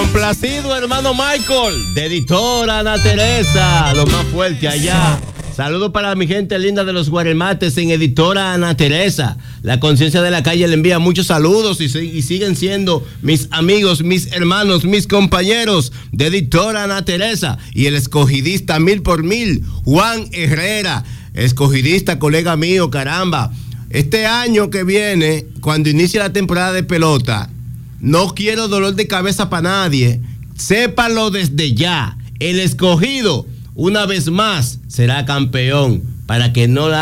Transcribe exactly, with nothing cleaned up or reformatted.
Complacido, hermano Michael, de editora Ana Teresa, lo más fuerte allá. Saludos para mi gente linda de los Guaremates en editora Ana Teresa. La conciencia de la calle le envía muchos saludos y, y siguen siendo mis amigos, mis hermanos, mis compañeros de editora Ana Teresa. Y el escogidista mil por mil, Juan Herrera, escogidista, colega mío, caramba. Este año que viene, cuando inicie la temporada de pelota, no quiero dolor de cabeza para nadie. Sépanlo desde ya. El escogido, una vez más, será campeón. Para que no la